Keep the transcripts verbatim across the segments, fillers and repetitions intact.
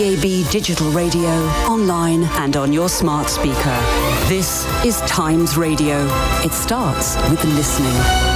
D A B Digital Radio, online and on your smart speaker. This is Times Radio. It starts with listening.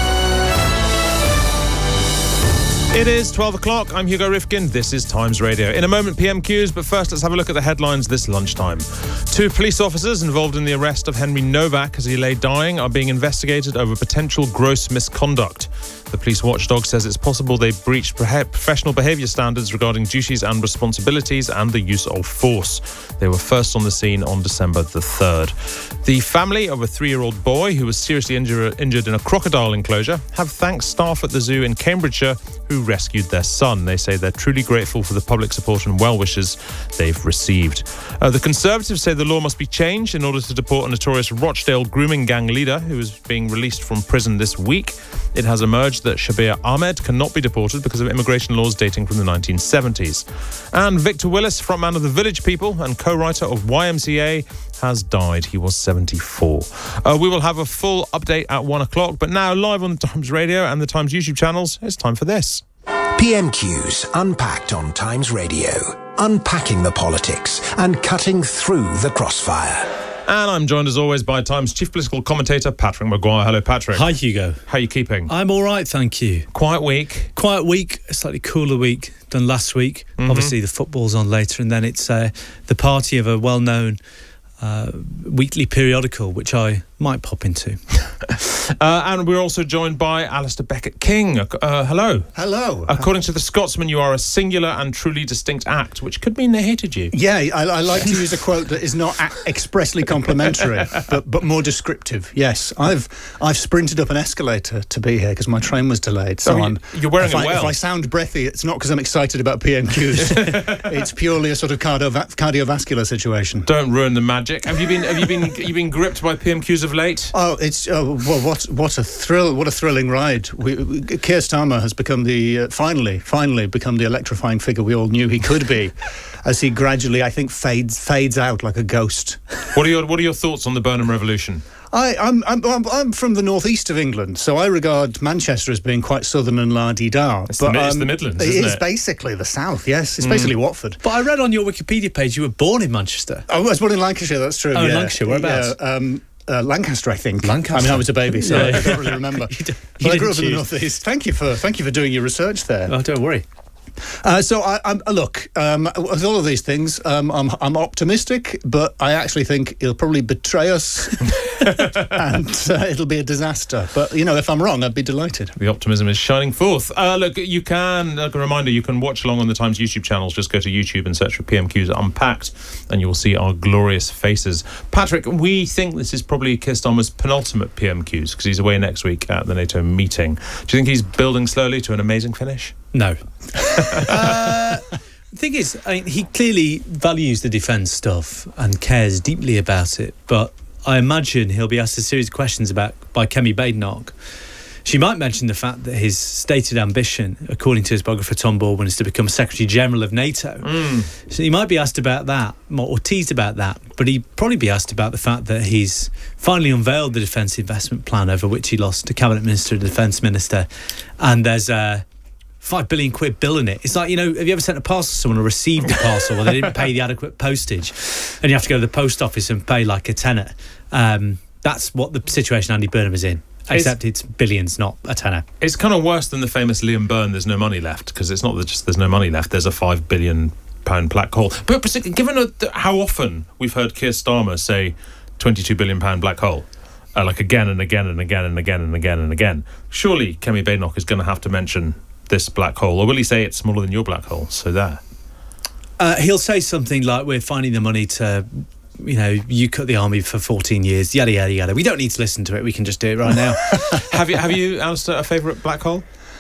It is twelve o'clock. I'm Hugo Rifkin. This is Times Radio. In a moment, P M Qs, but first let's have a look at the headlines this lunchtime. Two police officers involved in the arrest of Henry Novak as he lay dying are being investigated over potential gross misconduct. The police watchdog says it's possible they breached professional behaviour standards regarding duties and responsibilities and the use of force. They were first on the scene on December the third. The family of a three-year-old boy who was seriously injure, injured in a crocodile enclosure have thanked staff at the zoo in Cambridgeshire who rescued their son. They say they're truly grateful for the public support and well wishes they've received. Uh, the Conservatives say the law must be changed in order to deport a notorious Rochdale grooming gang leader who is being released from prison this week. It has emerged that Shabir Ahmed cannot be deported because of immigration laws dating from the nineteen seventies. And Victor Willis, frontman of the Village People and co-writer of Y M C A, has died. He was seventy-four. Uh, we will have a full update at one o'clock, but now live on the Times Radio and the Times YouTube channels, it's time for this. P M Qs unpacked on Times Radio, unpacking the politics and cutting through the crossfire. And I'm joined as always by Times chief political commentator Patrick Maguire. Hello, Patrick. Hi, Hugo. How are you keeping? I'm all right, thank you. Quiet week. Quiet week, a slightly cooler week than last week. Mm-hmm. Obviously, the football's on later, and then it's uh, the party of a well-known uh, weekly periodical, which I might pop into. uh, and we're also joined by Alistair Beckett-King. Uh, hello. Hello. According to the Scotsman, you are a singular and truly distinct act, which could mean they hated you. Yeah, I, I like to use a quote that is not expressly complimentary, but but more descriptive. Yes, I've I've sprinted up an escalator to be here because my train was delayed. So oh, I'm, you're wearing if it I, well. If I sound breathy, it's not because I'm excited about P M Qs. It's purely a sort of cardio- cardiovascular situation. Don't ruin the magic. Have you been have you been you been gripped by P M Qs of late? Oh, it's uh, well, what what a thrill! What a thrilling ride! We, we, Keir Starmer has become the uh, finally, finally become the electrifying figure we all knew he could be, as he gradually, I think, fades fades out like a ghost. What are your What are your thoughts on the Burnham Revolution? I, I'm, I'm I'm from the northeast of England, so I regard Manchester as being quite southern and la-di-da. It's, but, the, um, it's the Midlands, isn't it? It's it? basically the south, yes. It's mm. basically Watford. But I read on your Wikipedia page you were born in Manchester. I was born in Lancashire, that's true. Oh, yeah. Lancashire, whereabouts? Yeah, um, uh, Lancaster, I think. Lancaster. I mean, I was a baby, so yeah. I don't really remember. you d- you but I grew up choose. in the northeast. Thank you for thank you for doing your research there. Oh, don't worry. Uh, so, I, I'm, look, um, with all of these things, um, I'm, I'm optimistic, but I actually think he'll probably betray us and uh, it'll be a disaster. But, you know, if I'm wrong, I'd be delighted. The optimism is shining forth. Uh, look, you can, like a reminder, you can watch along on the Times YouTube channels. Just go to YouTube and search for P M Qs Unpacked, and you will see our glorious faces. Patrick, we think this is probably Keir Starmer's penultimate P M Qs because he's away next week at the NATO meeting. Do you think he's building slowly to an amazing finish? No. uh, the thing is, I mean, he clearly values the defence stuff and cares deeply about it, but I imagine he'll be asked a series of questions about by Kemi Badenoch. She might mention the fact that his stated ambition, according to his biographer Tom Baldwin, is to become Secretary General of NATO. Mm. So he might be asked about that, or teased about that, but he'd probably be asked about the fact that he's finally unveiled the Defence Investment Plan, over which he lost a Cabinet Minister and Defence Minister, and there's a five billion quid bill in it. It's like, you know, have you ever sent a parcel to someone or received a parcel where they didn't pay the adequate postage and you have to go to the post office and pay like a tenner? Um, that's what the situation Andy Burnham is in. Except it's, it's billions, not a tenner. It's kind of worse than the famous Liam Byrne, there's no money left, because it's not just there's no money left, there's a five billion pound black hole. But given a, how often we've heard Keir Starmer say twenty-two billion pound black hole, uh, like again and again and again and again and again and again, surely Kemi Badenoch is going to have to mention this black hole, or will he say it's smaller than your black hole? So there. Uh, he'll say something like, we're finding the money to, you know, you cut the army for fourteen years, yada, yada, yada. We don't need to listen to it. We can just do it right now. have you, have you, Alistair, a favourite black hole?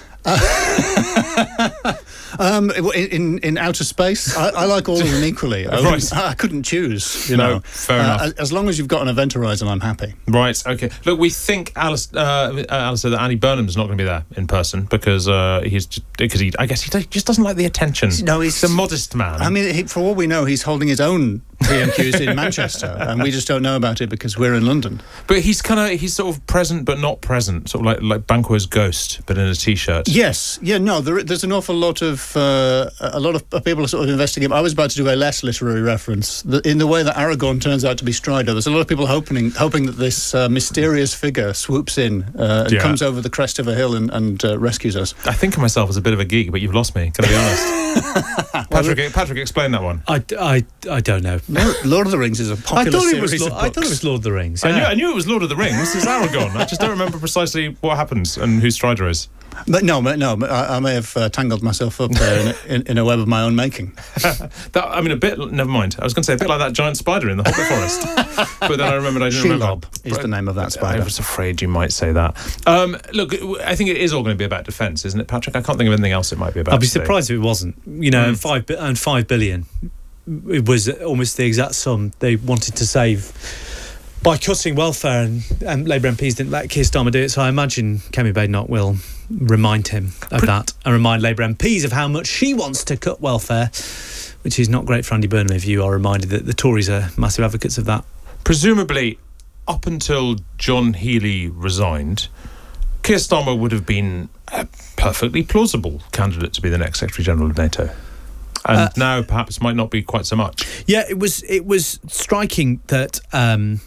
Uh, um, in in outer space, I, I like all of them equally. I, right. I couldn't choose. You no, know, fair uh, enough. As long as you've got an event horizon, I'm happy. Right. Okay. Look, we think Alice, uh, Alistair, that Andy Burnham's not going to be there in person because uh, he's because he, I guess, he just doesn't like the attention. No, he's a modest man. I mean, he, for all we know, he's holding his own P M Qs in Manchester, and we just don't know about it because we're in London. But he's kind of he's sort of present but not present, sort of like like Banquo's ghost, but in a t-shirt. Yes, yeah, no, there, there's an awful lot of uh, a lot of people are sort of investing in. I was about to do a less literary reference the, in the way that Aragorn turns out to be Strider. There's a lot of people hoping hoping that this uh, mysterious figure swoops in uh, and Yeah. comes over the crest of a hill and, and uh, rescues us. I think of myself as a bit of a geek, but you've lost me. Can I be honest? Patrick, Patrick, explain that one. I, I, I don't know. Lord, Lord of the Rings is a I popular thought it was. series Lord, of I books. thought it was Lord of the Rings. I, knew, yeah. I knew it was Lord of the Rings. This is Aragorn. I just don't remember precisely what happens and who Strider is. But no, but no, I, I may have uh, tangled myself up there in, a, in, in a web of my own making. That, I mean, a bit. Never mind. I was going to say a bit like that giant spider in the Hobbit forest, but then I remembered I didn't remember. Shelob is the name of that I spider. was afraid you might say that. Um, look, I think it is all going to be about defence, isn't it, Patrick? I can't think of anything else it might be about. I'd be today. surprised if it wasn't. You know, Mm. and five bi- and five billion. It was almost the exact sum they wanted to save by cutting welfare, and, and Labour M Ps didn't let Keir Starmer do it. So I imagine Kemi Badenoch will remind him of that and remind Labour M Ps of how much she wants to cut welfare, which is not great for Andy Burnham if you are reminded that the Tories are massive advocates of that. Presumably, up until John Healey resigned, Keir Starmer would have been a perfectly plausible candidate to be the next Secretary General of NATO. And Uh, now perhaps might not be quite so much. Yeah, it was it was striking that um,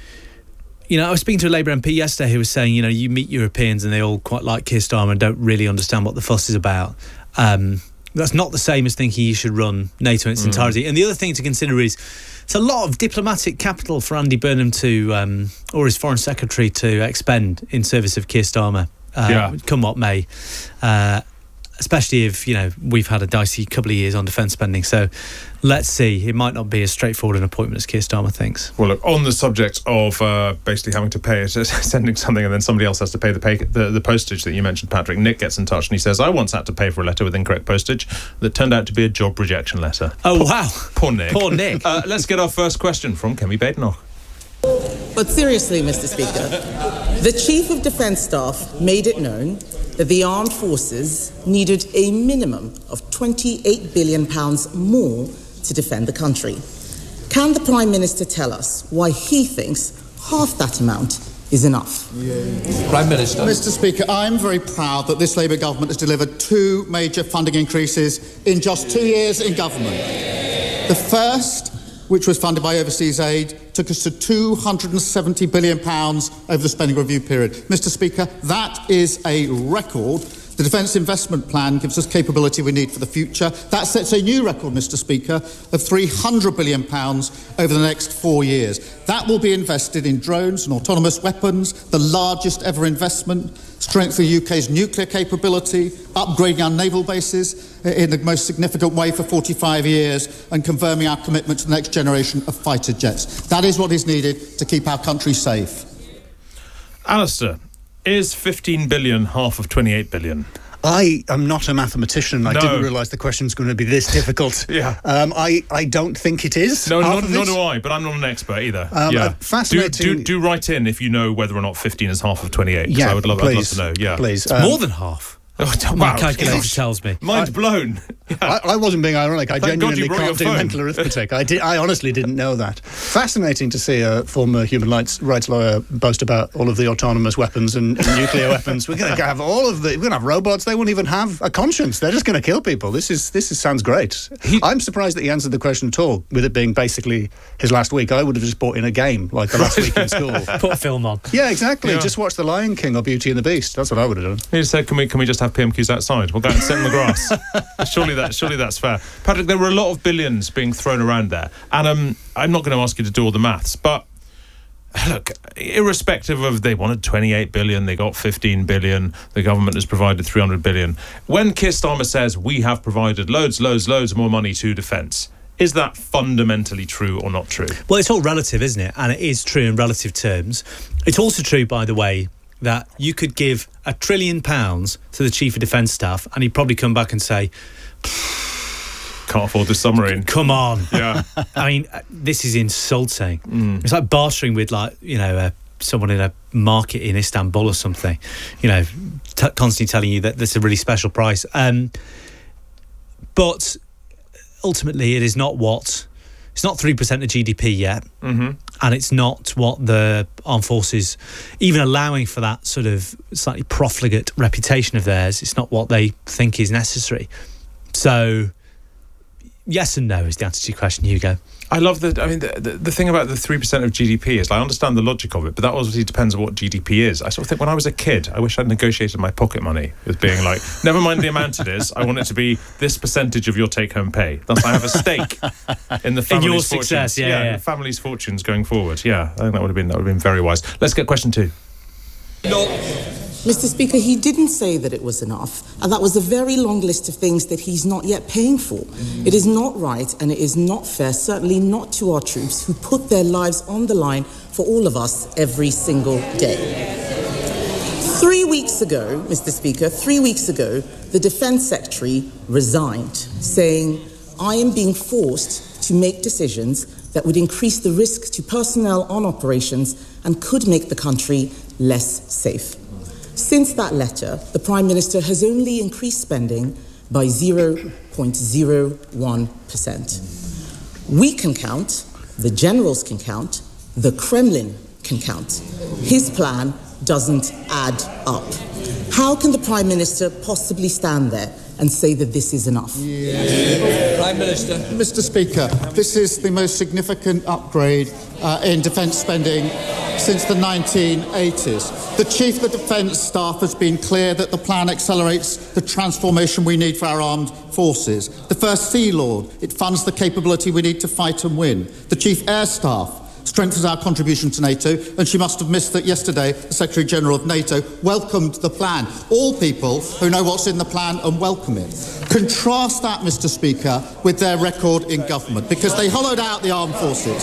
you know, I was speaking to a Labour M P yesterday who was saying, you know, you meet Europeans and they all quite like Keir Starmer and don't really understand what the fuss is about. Um, that's not the same as thinking you should run NATO in its Mm. entirety. And the other thing to consider is it's a lot of diplomatic capital for Andy Burnham to, um, or his Foreign Secretary to expend in service of Keir Starmer, uh, Yeah. come what may. Uh, especially if, you know, we've had a dicey couple of years on defence spending. So let's see. It might not be as straightforward an appointment as Keir Starmer thinks. Well, look, on the subject of uh, basically having to pay it, sending something and then somebody else has to pay the, pay the the postage that you mentioned, Patrick, Nick gets in touch and he says, I once had to pay for a letter with incorrect postage that turned out to be a job rejection letter. Oh, wow. Poor Nick. Poor Nick. Uh, let's get our first question from Kemi Badenoch. But seriously, Mister Speaker, the Chief of Defence Staff made it known that the armed forces needed a minimum of twenty-eight billion pounds more to defend the country. Can the Prime Minister tell us why he thinks half that amount is enough? Prime Minister. Mister Speaker, I'm very proud that this Labour government has delivered two major funding increases in just two years in government. The first, which was funded by overseas aid, took us to two hundred seventy billion pounds over the spending review period. Mister Speaker, that is a record. The Defence Investment Plan gives us capability we need for the future. That sets a new record, Mister Speaker, of three hundred billion pounds over the next four years. That will be invested in drones and autonomous weapons, the largest ever investment, strengthening the U K's nuclear capability, upgrading our naval bases in the most significant way for forty-five years, and confirming our commitment to the next generation of fighter jets. That is what is needed to keep our country safe. Alistair, is fifteen billion half of twenty-eight billion? I am not a mathematician. I No. didn't realise the question's going to be this difficult. Yeah. Um, I, I don't think it is. No, half not, of nor it. do I, but I'm not an expert either. Um, yeah. uh, fascinating- Do, do, do write in if you know whether or not fifteen is half of twenty-eight. 'cause Yeah, I would love, I'd love please, to know. Yeah. please. It's Um, more than half. Oh, My wow. calculator Gosh. tells me. Mind blown. I, I wasn't being ironic. I Thank God you genuinely brought can't do your phone. mental arithmetic. I did. I honestly didn't know that. Fascinating to see a former human rights rights lawyer boast about all of the autonomous weapons and, and nuclear weapons. We're going to have all of the. We're going to have robots. They won't even have a conscience. They're just going to kill people. This is this is, sounds great. He- I'm surprised that he answered the question at all. With it being basically his last week, I would have just bought in a game like the last week in school. Put a film on. Yeah, exactly. Yeah. Just watch The Lion King or Beauty and the Beast. That's what I would have done. He said, "Can we can we just have P M Qs outside? We'll go out and sit in the grass." surely that surely that's fair. Patrick, there were a lot of billions being thrown around there, and um, I'm not going to ask you to do all the maths, but look, irrespective of they wanted twenty-eight billion, they got fifteen billion, the government has provided three hundred billion. When Keir Starmer says we have provided loads, loads, loads more money to defence, is that fundamentally true or not true? Well, it's all relative, isn't it? And it is true in relative terms. It's also true, by the way, that you could give a trillion pounds to the Chief of Defence Staff and he'd probably come back and say, Can't afford the submarine. come on. Yeah. I mean, uh, this is insulting. It's like bartering with, like, you know, uh, someone in a market in Istanbul or something, you know, t- constantly telling you that this is a really special price. Um, but ultimately, it is not what it's not three percent of G D P yet, Mm-hmm. and it's not what the armed forces, even allowing for that sort of slightly profligate reputation of theirs, it's not what they think is necessary. So, yes and no is the answer to your question, Hugo. I love the. I mean, the, the, the thing about the three percent of G D P is, I understand the logic of it, but that obviously depends on what G D P is. I sort of think when I was a kid, I wish I'd negotiated my pocket money with being like, never mind the amount it is, I want it to be this percentage of your take-home pay. Thus, I have a stake in the family's in your fortunes. success. Yeah, yeah, yeah. the family's fortunes going forward. Yeah, I think that would have been that would have been very wise. Let's get question two. Mister Speaker, he didn't say that it was enough, and that was a very long list of things that he's not yet paying for. It is not right, and it is not fair, certainly not to our troops who put their lives on the line for all of us every single day. Three weeks ago, Mister Speaker, three weeks ago, the Defence Secretary resigned, saying, I am being forced to make decisions that would increase the risk to personnel on operations and could make the country less safe. Since that letter, the Prime Minister has only increased spending by zero point zero one percent. We can count, the generals can count, the Kremlin can count. His plan doesn't add up. How can the Prime Minister possibly stand there and say that this is enough? Yeah. Prime Minister. Mister Speaker, this is the most significant upgrade uh, in defence spending since the nineteen eighties. The Chief of Defence Staff has been clear that the plan accelerates the transformation we need for our armed forces. The First Sea Lord, it funds the capability we need to fight and win. The Chief Air Staff strengthens our contribution to NATO, and she must have missed that yesterday the Secretary-General of NATO welcomed the plan. All people who know what's in the plan and welcome it. Contrast that, Mister Speaker, with their record in government, because they hollowed out the armed forces.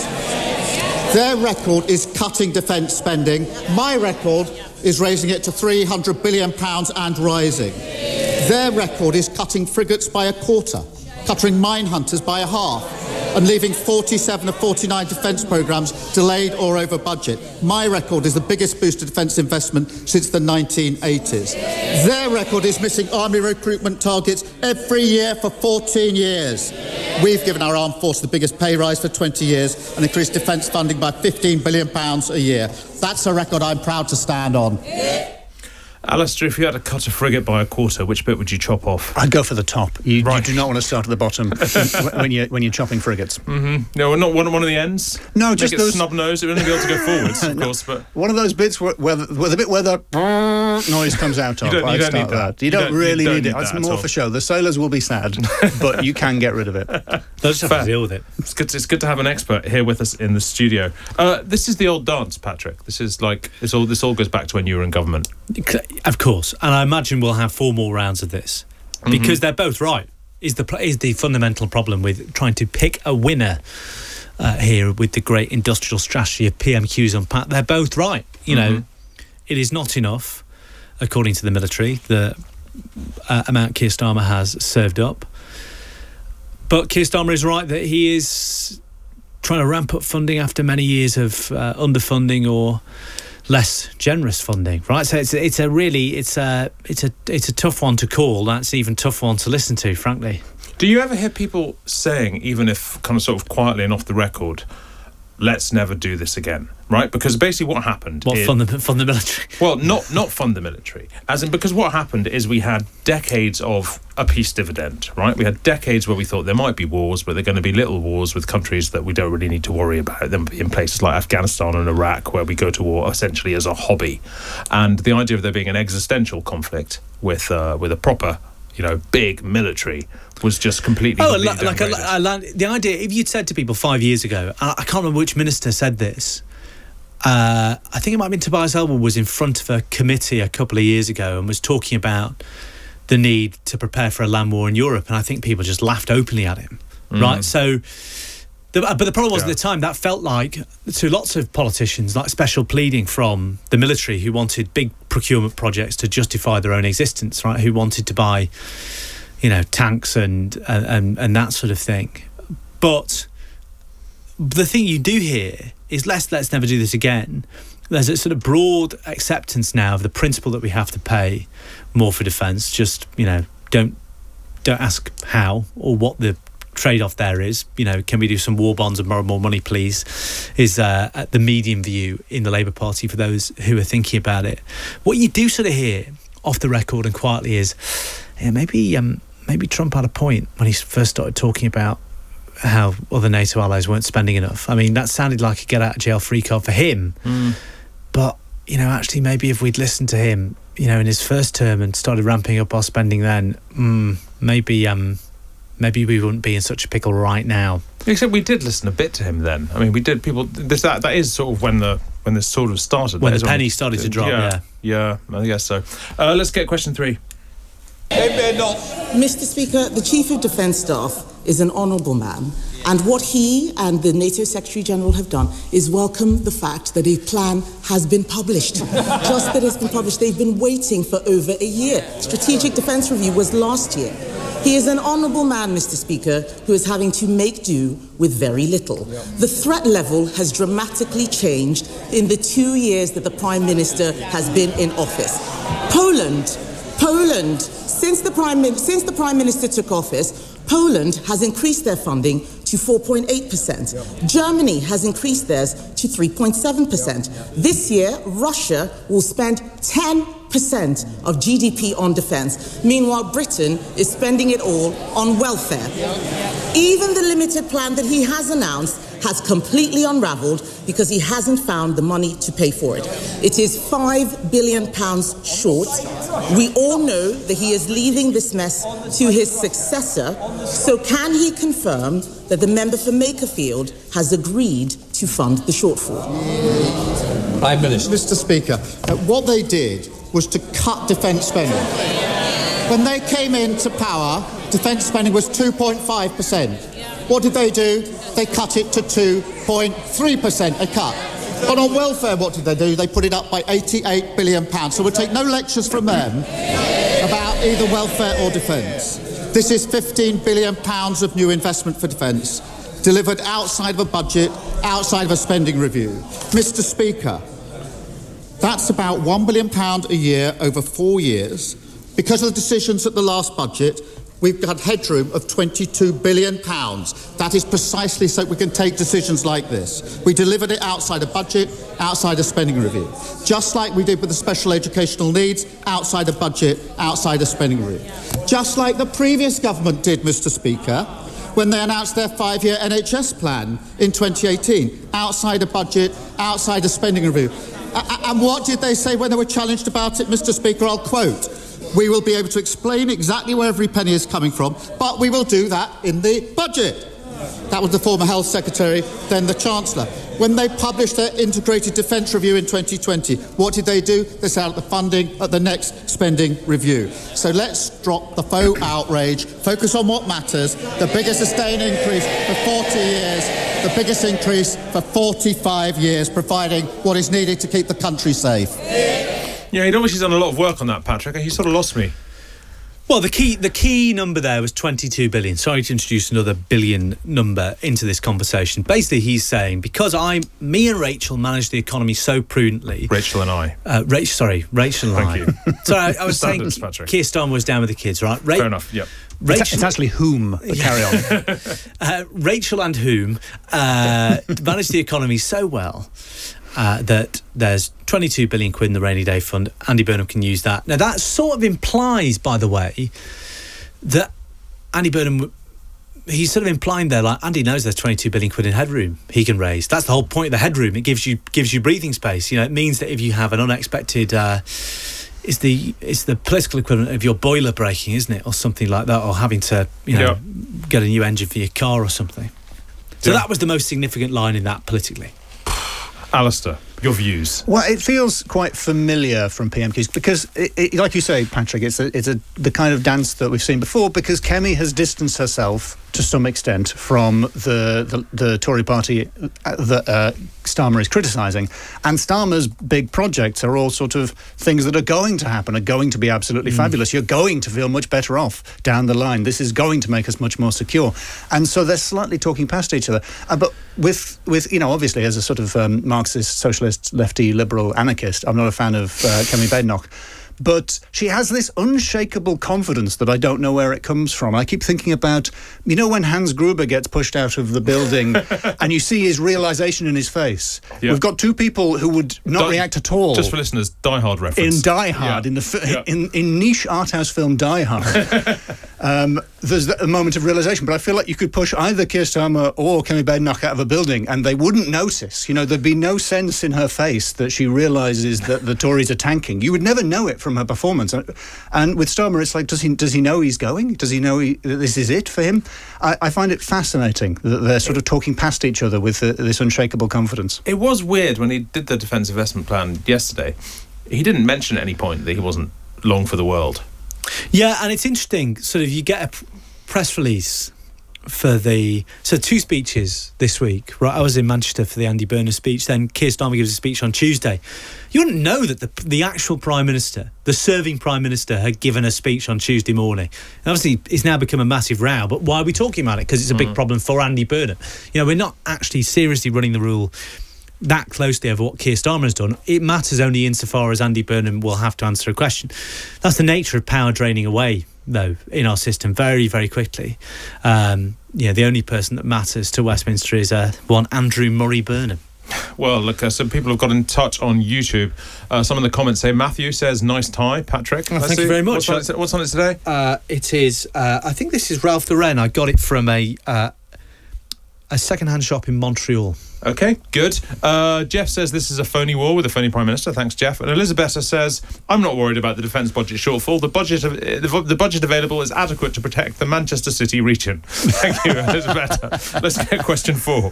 Their record is cutting defence spending. My record is raising it to three hundred billion pounds and rising. Their record is cutting frigates by a quarter, cutting mine hunters by a half, and leaving forty-seven of forty-nine defence programmes delayed or over budget. My record is the biggest boost to defence investment since the nineteen eighties. Their record is missing army recruitment targets every year for fourteen years. We've given our armed force the biggest pay rise for twenty years and increased defence funding by fifteen billion pounds a year. That's a record I'm proud to stand on. Alistair, if you had to cut a frigate by a quarter, which bit would you chop off? I'd go for the top. You, Right. you do not want to start at the bottom when you're when you're chopping frigates. Mm-hmm. No, not one, one of the ends? No, Make just it those- snub nose. It would only be able to go forwards, of No. course, but... One of those bits where, where, the, where the bit where the noise comes out of. You don't- you I'd don't start need with that. You, You don't, don't- you really don't need need it. It's that at more all. for show. The sailors will be sad, but you can get rid of it. They'll just have Fair. to deal with it. It's good, to, it's good to have an expert here with us in the studio. Uh, this is the old dance, Patrick. This is like... This all, this all goes back to when you were in government. Of course, and I imagine we'll have four more rounds of this because they're both right. Is the pr- is the fundamental problem with trying to pick a winner uh, here with the great industrial strategy of P M Qs unpacked? They're both right. You know, it is not enough, according to the military, the uh, amount Keir Starmer has served up. But Keir Starmer is right that he is trying to ramp up funding after many years of uh, underfunding or less generous funding, right? So it's it's a really it's a it's a it's a tough one to call. That's an even tough one to listen to, frankly. Do you ever hear people saying, even if kind of sort of quietly and off the record, let's never do this again, right? Because basically what happened What is... fund the fund the military? Well, not not fund the military. As in, because what happened is we had decades of a peace dividend, right? We had decades where we thought there might be wars, but they're going to be little wars with countries that we don't really need to worry about. Them in places like Afghanistan and Iraq, where we go to war essentially as a hobby. And the idea of there being an existential conflict with uh, with a proper, you know, big military was just completely... Oh, completely like, like downgraded. a, a land, the idea. If you'd said to people five years ago, I, I can't remember which minister said this. Uh, I think it might have been Tobias Ellwood was in front of a committee a couple of years ago and was talking about the need to prepare for a land war in Europe, and I think people just laughed openly at him. Mm. Right, so. The, but the problem was Yeah. at the time that felt like to lots of politicians like special pleading from the military who wanted big procurement projects to justify their own existence, right? Who wanted to buy, you know, tanks and and and that sort of thing. But the thing you do here is less. Let's never do this again. There's a sort of broad acceptance now of the principle that we have to pay more for defence. Just, you know, don't don't ask how or what the trade-off there is, you know, can we do some war bonds and borrow more money, please, is uh, the medium view in the Labour Party for those who are thinking about it. What you do sort of hear off the record and quietly is, yeah, maybe um, maybe Trump had a point when he first started talking about how other NATO allies weren't spending enough. I mean, that sounded like a get-out-of-jail-free card for him. Mm. But, you know, actually, maybe if we'd listened to him, you know, in his first term and started ramping up our spending then, mm, maybe um, maybe we wouldn't be in such a pickle right now. Except we did listen a bit to him then. I mean, we did. People, this, that that is sort of when the when this sort of started. When that the penny started to drop, yeah. Yeah, yeah, I guess so. Uh, let's get question three. Mister Speaker, the Chief of Defence Staff is an honourable man, and what he and the NATO Secretary-General have done is welcome the fact that a plan has been published. Just that it's been published. They've been waiting for over a year. Strategic Defence Review was last year. He is an honourable man, Mister Speaker, who is having to make do with very little. The threat level has dramatically changed in the two years that the Prime Minister has been in office. Poland, Poland, since the Prime, since the Prime Minister took office, Poland has increased their funding to four point eight percent. Germany has increased theirs to three point seven percent. This year, Russia will spend ten percent of G D P on defence. Meanwhile, Britain is spending it all on welfare. Even the limited plan that he has announced has completely unravelled because he hasn't found the money to pay for it. It is five billion pounds short. We all know that he is leaving this mess to his successor. So can he confirm that the member for Makerfield has agreed to fund the shortfall? Prime Minister. Mister Speaker, uh, what they did was to cut defence spending. When they came into power, defence spending was two point five percent. What did they do? They cut it to two point three percent, a cut. But on welfare, what did they do? They put it up by eighty-eight billion pounds. So we'll take no lectures from them about either welfare or defence. This is fifteen billion pounds of new investment for defence, delivered outside of a budget, outside of a spending review. Mister Speaker, that's about one billion pounds a year over four years. Because of the decisions at the last budget, we've got headroom of twenty-two billion pounds. That is precisely so we can take decisions like this. We delivered it outside a budget, outside a spending review. Just like we did with the special educational needs, outside a budget, outside a spending review. Just like the previous government did, Mister Speaker, when they announced their five-year N H S plan in twenty eighteen, outside a budget, outside a spending review. And what did they say when they were challenged about it, Mister Speaker? I'll quote. We will be able to explain exactly where every penny is coming from, but we will do that in the budget. That was the former Health Secretary, then the Chancellor. When they published their Integrated Defence Review in twenty twenty, what did they do? They set out the funding at the next spending review. So let's drop the faux outrage, focus on what matters, the biggest sustained increase for forty years, the biggest increase for forty-five years, providing what is needed to keep the country safe. Yeah, he'd obviously done a lot of work on that, Patrick. He sort of lost me. Well, the key the key number there was twenty-two billion. Sorry to introduce another billion number into this conversation. Basically, he's saying, because I, me and Rachel managed the economy so prudently. Rachel and I. Uh, Rach, sorry, Rachel and Thank I. you. Sorry, I, I was Standards, saying Patrick. Keir Starmer was down with the kids, right? Ra- Fair enough, yep. Rachel, it's, it's actually whom, but carry on. uh, Rachel and whom uh, managed the economy so well uh, that there's twenty-two billion quid in the rainy day fund. Andy Burnham can use that. Now, that sort of implies, by the way, that Andy Burnham, he's sort of implying there, like, Andy knows there's twenty-two billion quid in headroom he can raise. That's the whole point of the headroom. It gives you gives you breathing space. You know, it means that if you have an unexpected, uh, it's the it's the political equivalent of your boiler breaking, isn't it, or something like that, or having to, you know, yeah. get a new engine for your car or something. So yeah. That was the most significant line in that politically. Alistair, your views? Well, it feels quite familiar from P M Qs because, it, it, like you say, Patrick, it's a, it's a the kind of dance that we've seen before, because Kemi has distanced herself to some extent from the the, the Tory party that uh, Starmer is criticising, and Starmer's big projects are all sort of things that are going to happen, are going to be absolutely mm. fabulous. You're going to feel much better off down the line. This is going to make us much more secure, and so they're slightly talking past each other. Uh, but with with you know, obviously, as a sort of um, Marxist, socialist, lefty, liberal, anarchist, I'm not a fan of uh, Kemi Badenoch. but she has this unshakable confidence that I don't know where it comes from. I keep thinking about, you know, when Hans Gruber gets pushed out of the building and you see his realisation in his face. Yeah. We've got two people who would not Die- react at all. Just for listeners, Die Hard reference. In Die Hard, Yeah. in the fi- Yeah. in, in niche art house film Die Hard, um, there's a moment of realisation. But I feel like you could push either Keir Starmer or Kemi Badenoch out of a building and they wouldn't notice. You know, there'd be no sense in her face that she realises that the Tories are tanking. You would never know it from her performance. And, and with Starmer, it's like, does he does he know he's going? Does he know he, that this is it for him? I, I find it fascinating that they're sort of talking past each other with uh, this unshakable confidence. It was weird when he did the Defence Investment Plan yesterday. He didn't mention at any point that he wasn't long for the world. Yeah, and it's interesting, sort of, you get a p- press release for the... So two speeches this week. Right, I was in Manchester for the Andy Burnham speech, then Keir Starmer gives a speech on Tuesday. You wouldn't know that the the actual Prime Minister, the serving Prime Minister, had given a speech on Tuesday morning. And obviously, it's now become a massive row, but why are we talking about it? Because it's a big mm. problem for Andy Burnham. You know, we're not actually seriously running the rule that closely over what Keir Starmer has done. It matters only insofar as Andy Burnham will have to answer a question. That's the nature of power draining away, though, in our system very, very quickly. Um, yeah, the only person that matters to Westminster is uh, one Andrew Murray Burnham. Well, look, uh, some people have got in touch on YouTube. Uh, some of the comments say, Matthew says, nice tie, Patrick. Oh, thank you very much. What's on it, what's on it today? Uh, it is, uh, I think this is Ralph Lauren. I got it from a uh, a second-hand shop in Montreal. Okay, good. Uh, Jeff says this is a phony war with a phony Prime Minister. Thanks, Jeff. And Elizabeth says, I'm not worried about the defence budget shortfall. The budget of, the, the budget available is adequate to protect the Manchester City region. Thank you, Elizabeth. Let's get question four.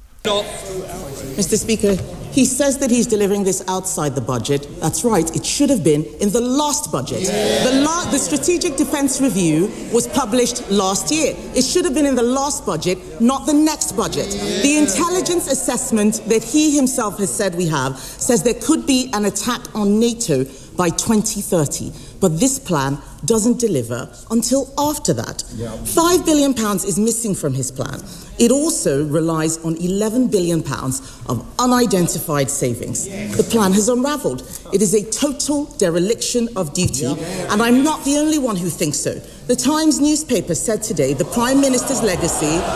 Mister Speaker, he says that he's delivering this outside the budget. That's right, it should have been in the last budget. The, la- the Strategic Defence Review was published last year. It should have been in the last budget, not the next budget. The intelligence assessment that he himself has said we have says there could be an attack on NATO by twenty thirty. But this plan doesn't deliver until after that. Yeah. Five billion pounds is missing from his plan. It also relies on eleven billion pounds of unidentified savings. The plan has unravelled. It is a total dereliction of duty, and I'm not the only one who thinks so. The Times newspaper said today the Prime Minister's legacy... Uh,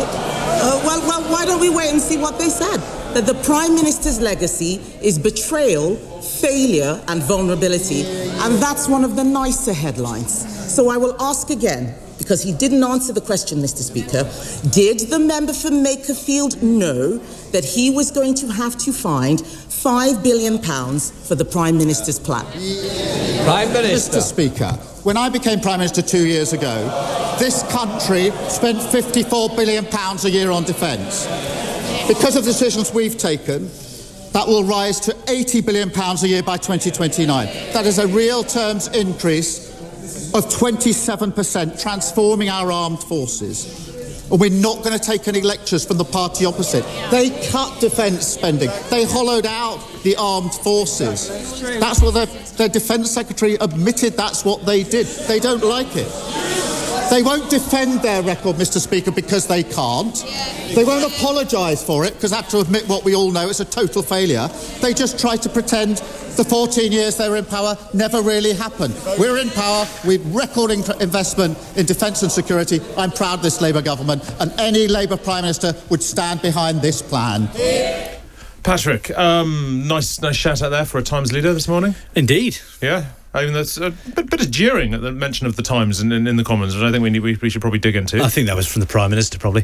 uh, well, well, why don't we wait and see what they said? That the Prime Minister's legacy is betrayal, failure and vulnerability, and that's one of the nicer headlines. So I will ask again, because he didn't answer the question, Mister Speaker, did the member for Makerfield know that he was going to have to find five billion pounds for the Prime Minister's plan? Prime Minister. Mister Speaker, when I became Prime Minister two years ago, this country spent fifty-four billion pounds a year on defence. Because of the decisions we've taken, that will rise to eighty billion pounds a year by twenty twenty-nine. That is a real terms increase of twenty-seven percent, transforming our armed forces. And we're not going to take any lectures from the party opposite. They cut defence spending. They hollowed out the armed forces. That's what their, their Defence Secretary admitted that's what they did. They don't like it. They won't defend their record, Mister Speaker, because they can't. They won't apologise for it, because they have to admit what we all know, it's a total failure. They just try to pretend the fourteen years they were in power never really happened. We're in power, we're recording investment in defence and security. I'm proud of this Labour government, and any Labour Prime Minister would stand behind this plan. Patrick, um, nice nice shout out there for a Times leader this morning. Indeed. Yeah. I mean, that's a bit, bit of jeering at the mention of the Times in, in, in the Commons, which I think we need, we, we should probably dig into. I think that was from the Prime Minister, probably.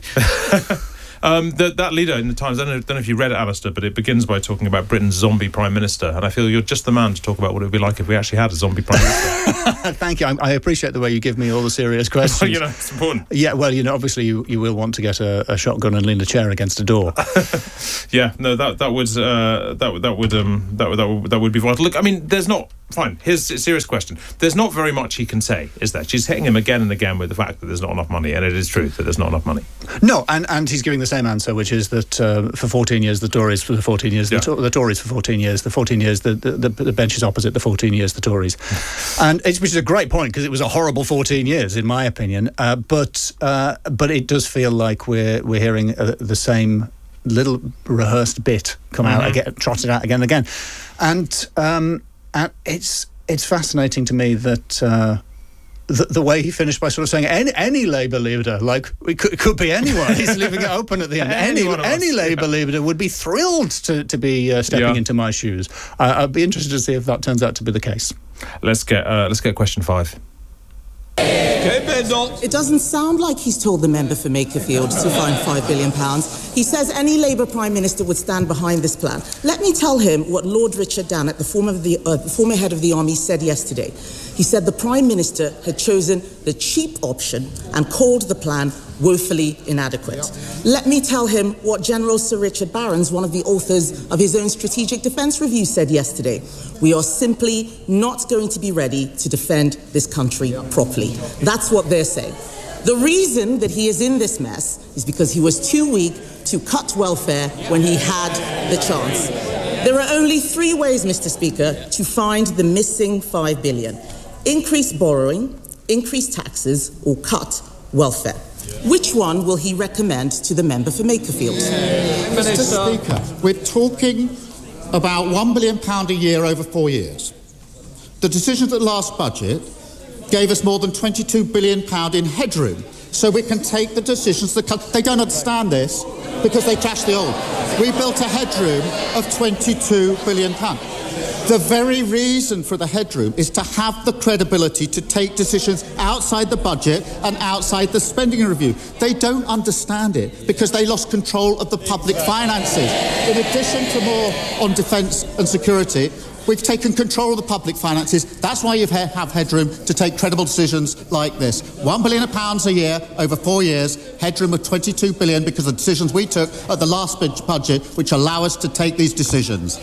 um, the, that leader in the Times, I don't know, don't know if you read it, Alistair, but it begins by talking about Britain's zombie Prime Minister, and I feel you're just the man to talk about what it would be like if we actually had a zombie Prime Minister. Thank you. I, I appreciate the way you give me all the serious questions. You know, it's important. Yeah, well, you know, obviously you, you will want to get a, a shotgun and lean a chair against a door. Yeah, no, that that would uh, that would that would um that would, that would that would be vital. Look, I mean, there's not. Fine, here's a serious question. There's not very much he can say, is there? She's hitting him again and again with the fact that there's not enough money, and it is true that there's not enough money. No, and, and he's giving the same answer, which is that uh, for fourteen years the Tories, for the fourteen years, yeah. the, to- the Tories for fourteen years, the fourteen years, the, the, the bench is opposite, the fourteen years, the Tories. And it's, which is a great point, because it was a horrible fourteen years, in my opinion, uh, but uh, but it does feel like we're, we're hearing uh, the same little rehearsed bit come mm-hmm. out again, trotted out again and again. And, um, and it's... it's fascinating to me that uh, the, the way he finished by sort of saying any, any Labour leader, like it could, it could be anyone. He's leaving it open at the end. any any Labour yeah. leader would be thrilled to to be uh, stepping yeah. into my shoes. Uh, I'd be interested to see if that turns out to be the case. Let's get uh, let's get question five. It doesn't sound like he's told the member for Makerfield to find five billion pounds. He says any Labour Prime Minister would stand behind this plan. Let me tell him what Lord Richard Dannett, the former, the, uh, former head of the Army, said yesterday. He said the Prime Minister had chosen the cheap option and called the plan woefully inadequate. Let me tell him what General Sir Richard Barrons, one of the authors of his own Strategic Defence Review, said yesterday. We are simply not going to be ready to defend this country properly. That's what they're saying. The reason that he is in this mess is because he was too weak to cut welfare when he had the chance. There are only three ways, Mister Speaker, to find the missing five billion. Increase borrowing, increase taxes, or cut welfare. Which one will he recommend to the member for Makerfield? Mister Speaker, we're talking about one billion pounds a year over four years. The decisions at the last budget gave us more than twenty-two billion pounds in headroom, so we can take the decisions that come. They don't understand this because they trashed the old. We built a headroom of twenty-two billion pounds. The very reason for the headroom is to have the credibility to take decisions outside the budget and outside the spending review. They don't understand it because they lost control of the public finances. In addition to more on defence and security, we've taken control of the public finances. That's why you have headroom to take credible decisions like this. One billion pounds a year over four years, headroom of twenty-two billion because of the decisions we took at the last budget, which allow us to take these decisions.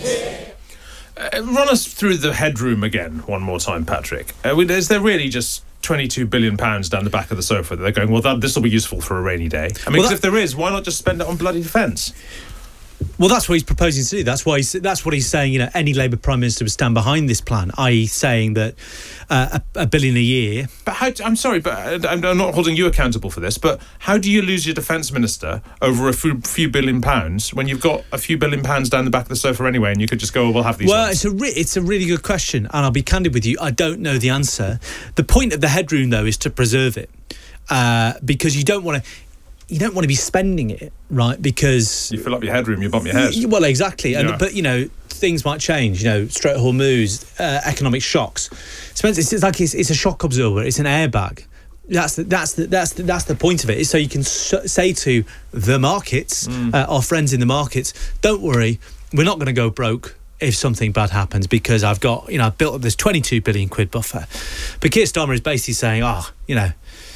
Uh, run us through the headroom again one more time, Patrick. Uh, is there really just twenty-two billion pounds down the back of the sofa that they're going, well, that, this will be useful for a rainy day? I mean, well, that, if there is, why not just spend it on bloody defence? Well, that's what he's proposing to do. That's why he's, that's what he's saying. You know, any Labour Prime Minister would stand behind this plan, that is, saying that uh, a, a billion a year. But how? I'm sorry, but I'm, I'm not holding you accountable for this. But how do you lose your defence minister over a few, few billion pounds when you've got a few billion pounds down the back of the sofa anyway, and you could just go, oh, we'll have these? Well, ones. it's a re- it's a really good question, and I'll be candid with you. I don't know the answer. The point of the headroom, though, is to preserve it, uh, because you don't want to. You don't want to be spending it, right? Because you fill up your headroom, you bump your head. Well, exactly. And yeah. but you know, things might change. You know, Strait of Hormuz, uh, economic shocks. It's, it's like it's, it's a shock absorber. It's an airbag. That's the, that's the, that's the, that's the point of it. Is so you can sh- say to the markets, mm. uh, our friends in the markets, don't worry, we're not going to go broke if something bad happens because I've got, you know, I've built up this twenty-two billion quid buffer. But Keir Starmer is basically saying, oh, you know,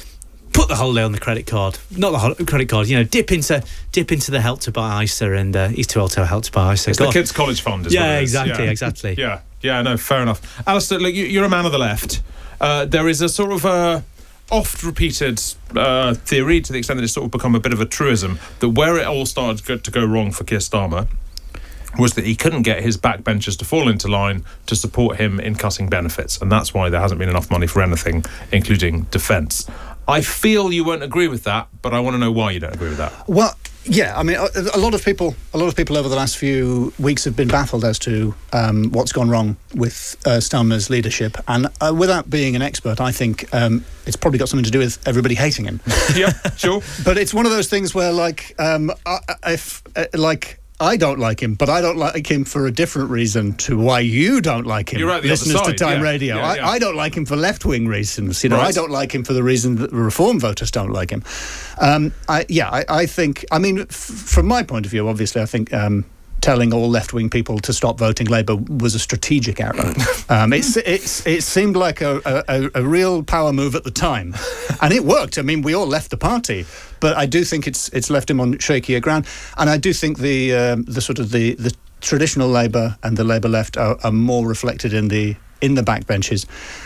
put the holiday on the credit card, not the ho- credit card. You know, dip into dip into the Help to Buy I S A, and uh, he's too old to Help to Buy I S A. It's God. The kids' college fund, is yeah, what it is. exactly, yeah, exactly. Yeah, yeah, no, fair enough. Alistair, look, you, you're a man of the left. Uh, there is a sort of uh, oft-repeated uh, theory, to the extent that it's sort of become a bit of a truism, that where it all started to go wrong for Keir Starmer was that he couldn't get his backbenchers to fall into line to support him in cutting benefits, and that's why there hasn't been enough money for anything, including defence. I feel you won't agree with that, but I want to know why you don't agree with that. Well, yeah, I mean, a, a lot of people, a lot of people over the last few weeks have been baffled as to um, what's gone wrong with uh, Starmer's leadership, and uh, without being an expert, I think um, it's probably got something to do with everybody hating him. Yeah, sure. But it's one of those things where, like, um, if uh, like. I don't like him, but I don't like him for a different reason to why you don't like him. You're right, the listeners other side. to Time yeah. Radio. Yeah, yeah. I, I don't like him for left-wing reasons. You know, right. I don't like him for the reason that the Reform voters don't like him. Um, I, yeah, I, I think. I mean, f- from my point of view, obviously, I think. Um, telling all left-wing people to stop voting Labour was a strategic error. Um, it's, it's, it seemed like a, a, a real power move at the time. And it worked. I mean, we all left the party. But I do think it's it's left him on shakier ground. And I do think the um, the sort of the, the traditional Labour and the Labour left are, are more reflected in the in the backbenches.